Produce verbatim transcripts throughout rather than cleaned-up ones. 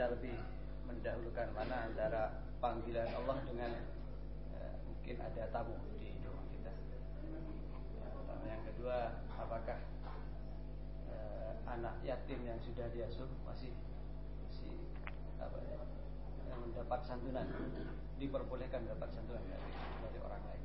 mana lebih mendahulukan, mana antara panggilan Allah dengan eh, mungkin ada tamu di rumah kita. Yang kedua, apakah eh, anak yatim yang sudah diasuh masih masih apa ya, yang mendapat santunan, diperbolehkan mendapat santunan dari, dari orang lain?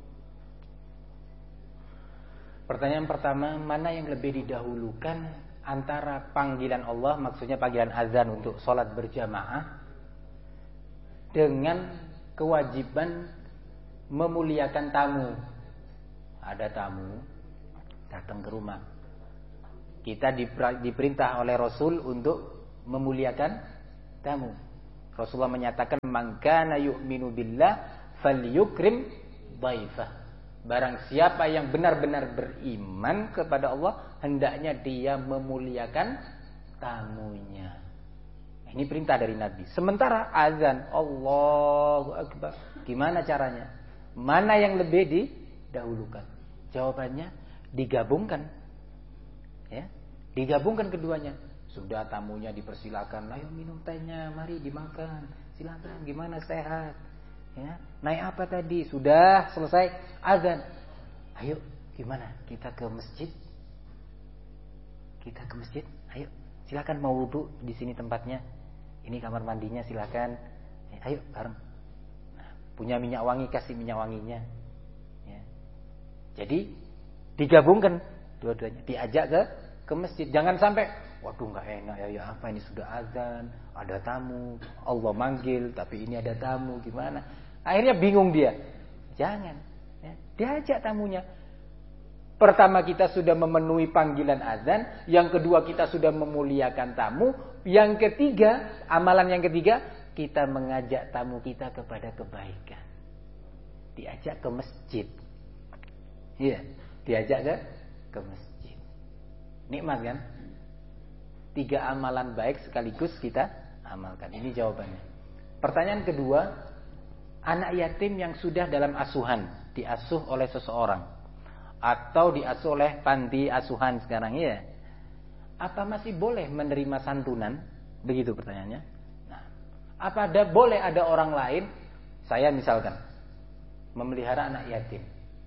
Pertanyaan pertama, mana yang lebih didahulukan antara panggilan Allah, maksudnya panggilan azan untuk sholat berjamaah, dengan kewajiban memuliakan tamu. Ada tamu datang ke rumah, kita diperintah oleh Rasul untuk memuliakan tamu. Rasulullah menyatakan, man kana yu'minu billah falyukrim dhaifah. Barang siapa yang benar-benar beriman kepada Allah, hendaknya dia memuliakan tamunya. Ini perintah dari Nabi. Sementara azan, Allahu Akbar, gimana caranya? Mana yang lebih didahulukan? Jawabannya digabungkan. Ya, digabungkan keduanya. Sudah tamunya dipersilakan, ayo minum tehnya, mari dimakan, silakan. Gimana, sehat? Ya, naik apa tadi? Sudah selesai azan. Ayo, gimana? Kita ke masjid. Kita ke masjid. Ayo, silakan, mau wudu di sini tempatnya. Ini kamar mandinya, silakan. Ayo bareng. Nah, punya minyak wangi, kasih minyak wanginya. Ya. Jadi digabungkan dua-duanya, diajak ke ke masjid. Jangan sampai, waduh nggak enak ya, ya apa ini, sudah azan, ada tamu, Allah manggil, tapi ini ada tamu, gimana? Akhirnya bingung dia. Jangan, ya, diajak tamunya. Pertama, kita sudah memenuhi panggilan azan. Yang kedua, kita sudah memuliakan tamu. Yang ketiga, amalan yang ketiga, kita mengajak tamu kita kepada kebaikan. Diajak ke masjid. Iya, diajak ke ke masjid. Nikmat kan? Tiga amalan baik sekaligus kita amalkan. Ini jawabannya. Pertanyaan kedua, anak yatim yang sudah dalam asuhan, diasuh oleh seseorang atau diasuh oleh panti asuhan sekarang, ya, apa masih boleh menerima santunan? Begitu pertanyaannya. Nah, apa ada boleh ada orang lain, saya misalkan memelihara anak yatim,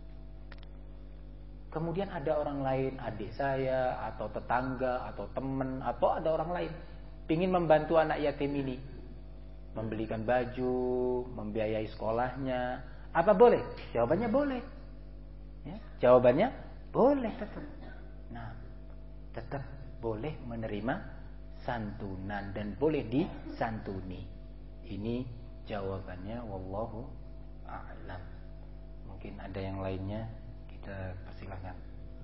kemudian ada orang lain, adik saya atau tetangga atau teman atau ada orang lain ingin membantu anak yatim ini, membelikan baju, membiayai sekolahnya, apa boleh? Jawabannya boleh. Ya, jawabannya boleh tetap. Nah, tetap boleh menerima santunan dan boleh disantuni. Ini jawabannya, wallahu a'lam. Mungkin ada yang lainnya, kita persilahkan.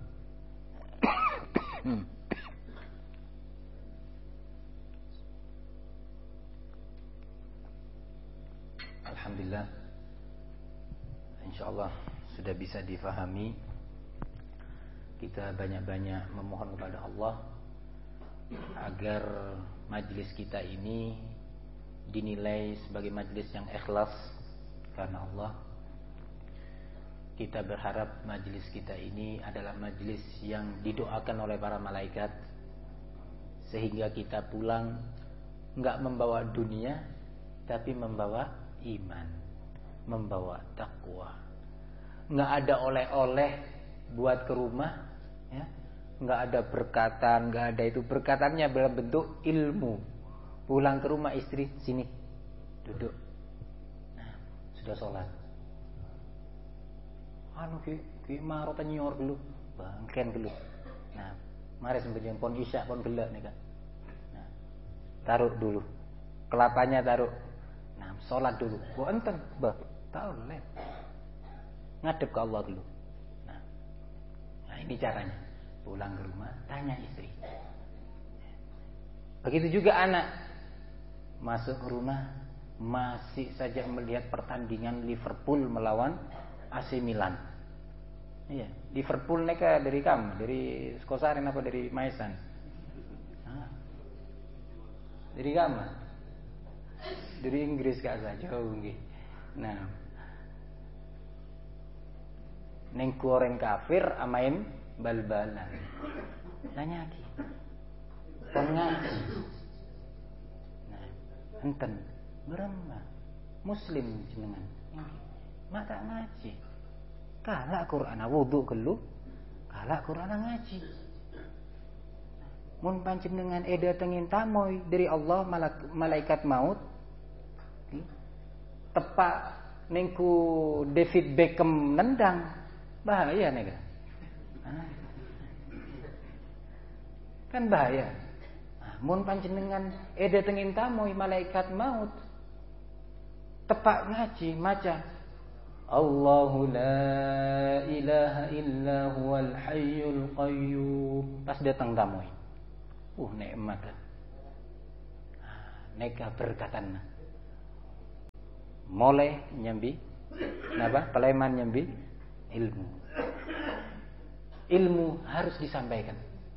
hmm. Alhamdulillah, insyaallah sudah bisa difahami. Kita banyak-banyak memohon kepada Allah agar majlis kita ini dinilai sebagai majlis yang ikhlas karena Allah. Kita berharap majlis kita ini adalah majlis yang didoakan oleh para malaikat, sehingga kita pulang enggak membawa dunia, tapi membawa iman, membawa takwa. Enggak ada oleh-oleh buat ke rumah, ya. Enggak ada berkatan, enggak ada itu. Berkatannya dalam bentuk ilmu. Pulang ke rumah istri, sini duduk. Nah, sudah sholat. Anu ki ki maro tanyor dulu, bangken dulu. Nah, mari sembahyang pon isya pon gelak nih kan. Nah, taruh dulu. Kelapanya taruh. Nah, sholat dulu. Gua enten, bah, tahu leh. Ngadep ke Allah dulu. Nah, nah ini caranya. Pulang ke rumah, tanya istri. Begitu juga anak masuk ke rumah, masih saja melihat pertandingan Liverpool melawan A C Milan. Iya, Liverpool neka dari kamu, dari Skosarin apa dari Maisan? Hah? Dari kamu? Dari Inggris gak saja, jauh nggih. Nah, neng goreng kafir amain bal-balan. Tanya lagi. Pengaji. Nah, enten beremah muslim jenengan mak tak ngaji kalak Quran wudu gelu kalak Quran ngaji mun panjenengan eda tengin tamoy dari Allah malaikat maut tepak ningku David Beckham nendang bahaya nega kan bahaya mun panjenengan eda tengin tamoy malaikat maut tepak ngaji maca Allahu la ilaha illa huwal hayyul qayyum pas datang tamoy uh nikmat neka berkatan mulai nyambi napa peleman nyambi ilmu ilmu harus disampaikan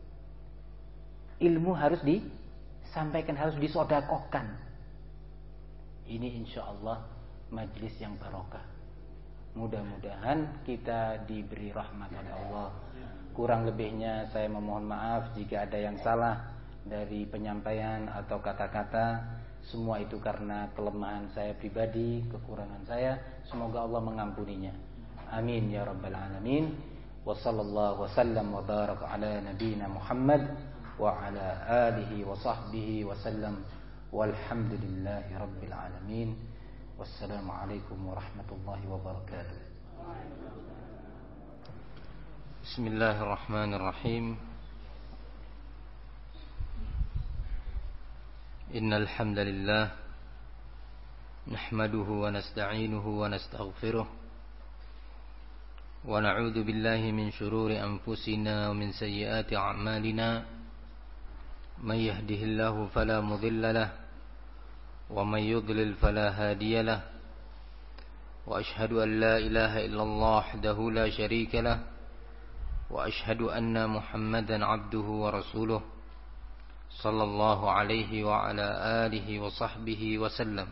ilmu harus disampaikan harus disodakohkan. Ini insyaallah majlis yang barokah. Mudah-mudahan kita diberi rahmat oleh Allah. Kurang lebihnya saya memohon maaf jika ada yang salah dari penyampaian atau kata-kata. Semua itu karena kelemahan saya pribadi, kekurangan saya. Semoga Allah mengampuninya. Amin ya rabbal alamin. Wa sallallahu wasallam wa baraka ala nabiyyina Muhammad wa ala alihi wa sahbihi wa sallam. Walhamdulillahi rabbil alamin. Wassalamualaikum warahmatullahi wabarakatuh. Bismillahirrahmanirrahim. Innal hamdalillah nahmaduhu wa nasta'inuhu wa nastaghfiruh wa na'udzu billahi min shururi anfusina wa min sayyiati a'malina may yahdihillahu fala mudilla lahu ومن يضلل فلا هادي له وأشهد أن لا إله إلا الله وحده لا شريك له وأشهد أن محمدا عبده ورسوله صلى الله عليه وعلى آله وصحبه وسلم.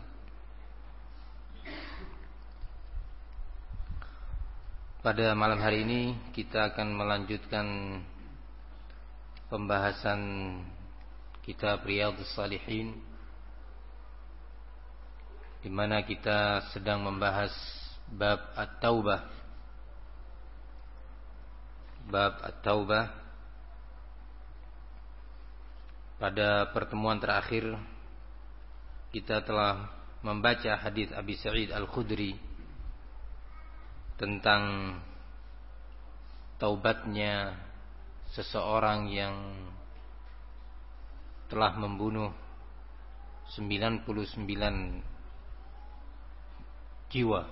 Pada malam hari ini kita akan melanjutkan pembahasan kitab Riyadhus Shalihin, di mana kita sedang membahas bab At-Taubah. Bab At-Taubah. Pada pertemuan terakhir kita telah membaca hadis Abi Sa'id Al-Khudri tentang taubatnya seseorang yang telah membunuh sembilan puluh sembilan jiwa.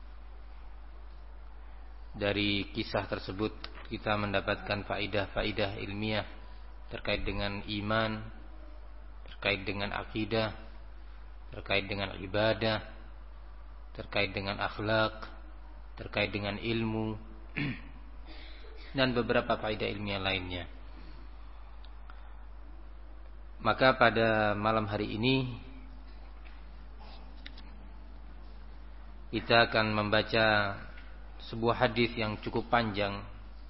Dari kisah tersebut kita mendapatkan faidah-faidah ilmiah terkait dengan iman, terkait dengan akidah, terkait dengan ibadah, terkait dengan akhlak, terkait dengan ilmu dan beberapa faidah ilmiah lainnya. Maka pada malam hari ini kita akan membaca sebuah hadis yang cukup panjang.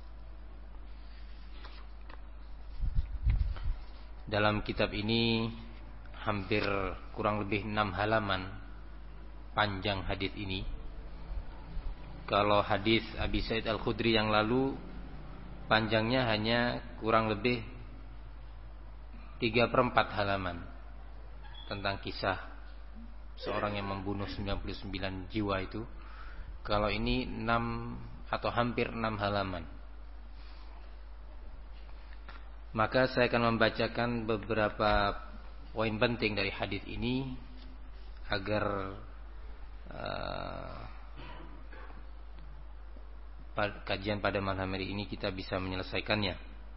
Dalam kitab ini hampir kurang lebih enam halaman panjang hadis ini. Kalau hadis Abi Sa'id Al-Khudri yang lalu panjangnya hanya kurang lebih tiga per empat halaman tentang kisah seorang yang membunuh sembilan puluh sembilan jiwa itu. Kalau ini enam atau hampir enam halaman. Maka saya akan membacakan beberapa poin penting dari hadis ini agar uh, kajian pada malam hari ini kita bisa menyelesaikannya.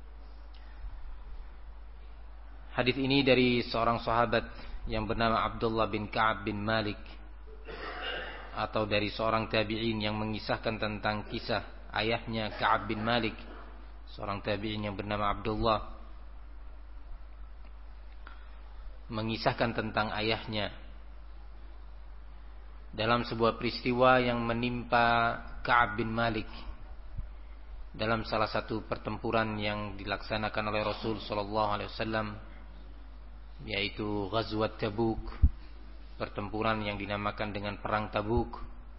Hadis ini dari seorang sahabat yang bernama Abdullah bin Ka'ab bin Malik, atau dari seorang tabi'in yang mengisahkan tentang kisah ayahnya Ka'ab bin Malik, seorang tabi'in yang bernama Abdullah, mengisahkan tentang ayahnya dalam sebuah peristiwa yang menimpa Ka'ab bin Malik dalam salah satu pertempuran yang dilaksanakan oleh Rasul sallallahu alaihi wasallam, yaitu Ghazwat Tabuk, pertempuran yang dinamakan dengan Perang Tabuk.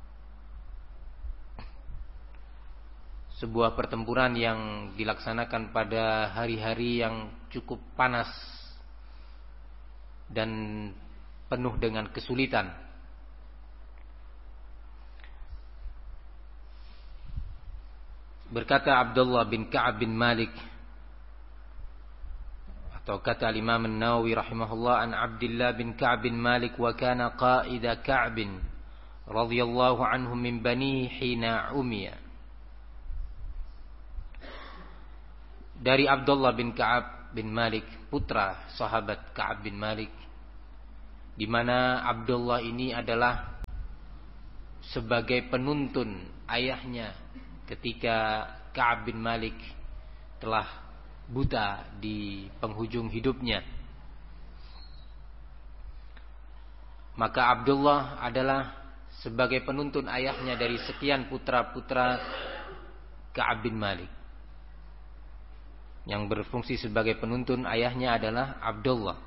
Sebuah pertempuran yang dilaksanakan pada hari-hari yang cukup panas dan penuh dengan kesulitan. Berkata Abdullah bin Ka'ab bin Malik, atau kata Imam An-Nawawi rahimahullah, an Abdullah bin Ka'ab bin Malik wa kana qaida Ka'ab radhiyallahu anhu min bani hina umiya. Dari Abdullah bin Ka'ab bin Malik, putra sahabat Ka'ab bin Malik, di mana Abdullah ini adalah sebagai penuntun ayahnya ketika Ka'ab bin Malik telah buta di penghujung hidupnya. Maka Abdullah adalah sebagai penuntun ayahnya dari sekian putra-putra Ka'ab bin Malik. Yang berfungsi sebagai penuntun ayahnya adalah Abdullah.